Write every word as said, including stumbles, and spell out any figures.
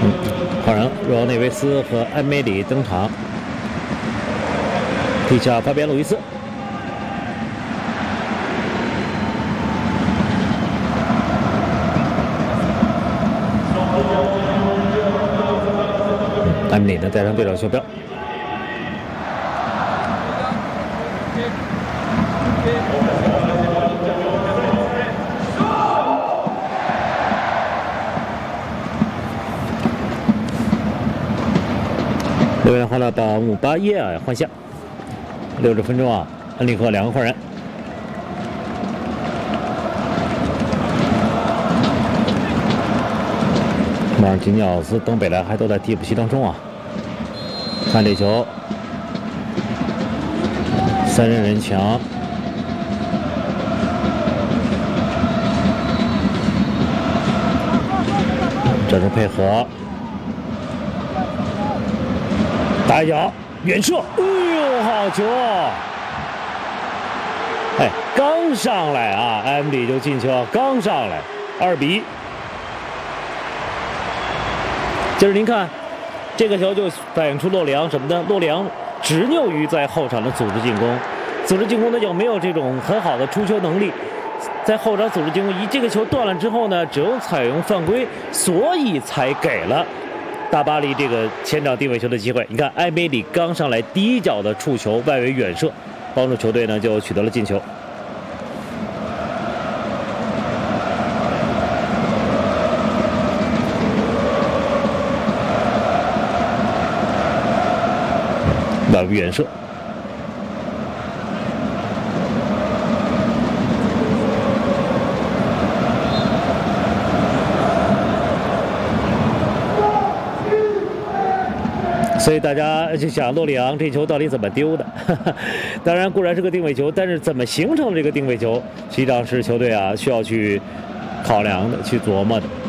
嗯，换人，若内维斯和埃梅里登场，替下法比安·路易斯。嗯、埃梅里呢带上队长袖标。 六人换了到姆巴耶尔换下，六十分钟啊，恩里克两个换人。马尔基尼奥斯、登贝莱还都在替补席当中啊。看这球，三人人墙，这是配合。 打一脚，远射，哎呦，好球！哎，刚上来啊，埃梅里就进球，刚上来，二比一。就是您看，这个球就反映出洛里昂什么呢？洛里昂执拗于在后场的组织进攻，组织进攻呢又没有这种很好的出球能力，在后场组织进攻，一这个球断了之后呢，只有采用犯规，所以才给了。 大巴黎这个前场定位球的机会，你看埃梅里刚上来第一脚的触球外围远射，帮助球队呢就取得了进球。外围远射。 所以大家就想洛里昂这球到底怎么丢的？当然固然是个定位球，但是怎么形成这个定位球，实际上是球队啊需要去考量的、去琢磨的。